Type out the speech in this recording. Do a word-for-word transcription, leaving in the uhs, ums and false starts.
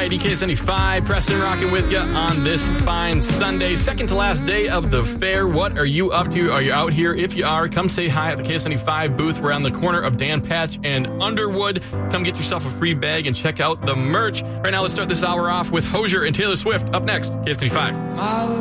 right, E K seventy-five, Preston rocking with you on this fine Sunday, second to last day of the fair. What are you up to? Are you out here? If you are, come say hi at the K seventy-five booth. We're on the corner of Dan Patch and Underwood. Come get yourself a free bag and check out the merch. Right now, let's start this hour off with Hozier and Taylor Swift. Up next, K seventy-five.